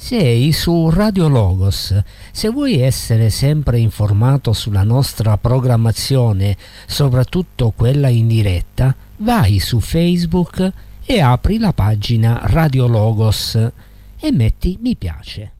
Sei su Radio Logos. Se vuoi essere sempre informato sulla nostra programmazione, soprattutto quella in diretta, vai su Facebook e apri la pagina Radio Logos e metti mi piace.